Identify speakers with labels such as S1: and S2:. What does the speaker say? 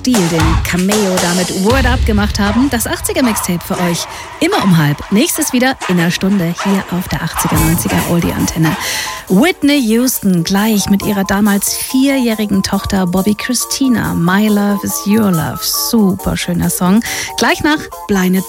S1: Deal, den Cameo damit Word Up gemacht haben. Das 80er-Mixtape für euch. Immer um 12:30. Nächstes wieder in einer Stunde hier auf der 80er-90er Oldie-Antenne. Whitney Houston gleich mit ihrer damals 4-jährigen Tochter Bobby Christina. My Love is Your Love. Super schöner Song. Gleich nach Blinded